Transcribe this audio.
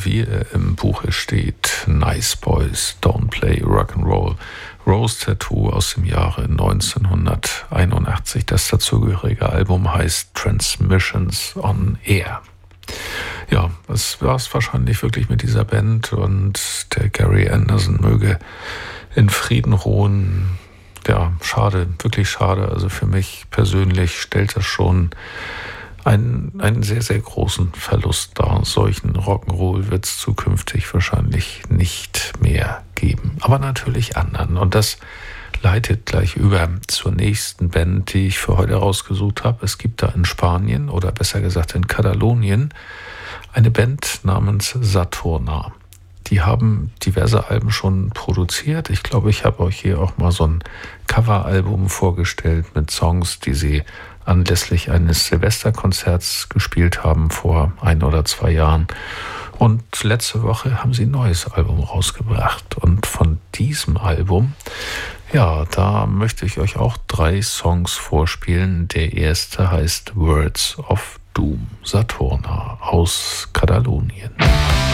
wie er im Buche steht. Nice Boys Don't Play Rock'n'Roll. Rose Tattoo aus dem Jahre 1981. Das dazugehörige Album heißt Transmissions on Air. Ja, das war es wahrscheinlich wirklich mit dieser Band, und der Gary Anderson möge in Frieden ruhen. Ja, schade, wirklich schade. Also für mich persönlich stellt das schon einen sehr, sehr großen Verlust dar. Solchen Rock'n'Roll wird es zukünftig wahrscheinlich nicht mehr geben. Aber natürlich anderen. Und das leitet gleich über zur nächsten Band, die ich für heute rausgesucht habe. Es gibt da in Spanien, oder besser gesagt in Katalonien, eine Band namens Saturna. Die haben diverse Alben schon produziert. Ich glaube, ich habe euch hier auch mal so ein Coveralbum vorgestellt mit Songs, die sie anlässlich eines Silvesterkonzerts gespielt haben vor 1 oder 2 Jahren. Und letzte Woche haben sie ein neues Album rausgebracht. Und von diesem Album, ja, da möchte ich euch auch 3 Songs vorspielen. Der erste heißt Words of Doom, Saturna aus Katalonien.